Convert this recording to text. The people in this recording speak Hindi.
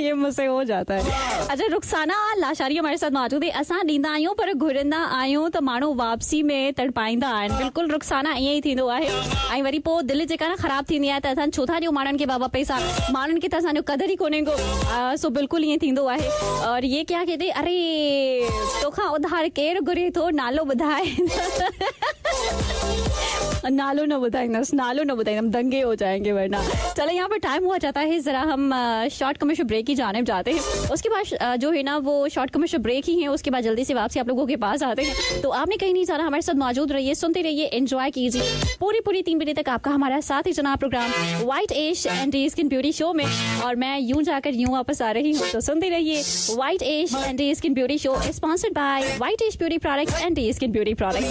ये मुझसे हो जाता है। अच्छा, रुखसाना लाशारी हमारे साथ मौजूद है। असां ॾींदा आहियूं पर घुरंदा आहियूं त माण्हू वापसी में तड़पाईंदा आहिनि। बिल्कुलु रुखसाना ईअं ई थींदो आहे। ऐं वरी पोइ दिलि जेका न ख़राब थींदी आहे त असां छो था ॾियूं माण्हुनि खे बाबा पैसा, माण्हुनि खे त असांजो क़दर ई कोन्हे को। सो बिल्कुलु ईअं थींदो आहे। और ये क्या कहते, अरे तोखां उधार केरु घुरे थो, नालो ॿुधाए। नालो न ॿुधाईंदमि, दंगे हो जाएंगे वरना। चले, यहाँ पर टाइम हुआ जाता है, जरा हम शॉर्ट कमर्शियल ब्रेक की जानिब जाते हैं। उसके बाद जो है ना वो शॉर्ट कमर्शियल ब्रेक ही है, उसके बाद जल्दी से वापसी आप लोगों के पास आते हैं। तो आपने कहीं नहीं जाना, हमारे साथ मौजूद रहिए, सुनते रहिए, एंजॉय कीजिए पूरी 3 बजे तक आपका हमारा साथ ही चुनाव programme white ash and skin beauty show में। और मैं यूं जाकर यूं वापस आ रही हूँ, तो सुनते रहिए। White ash and skin beauty show sponsored by white ash beauty products and skin beauty products.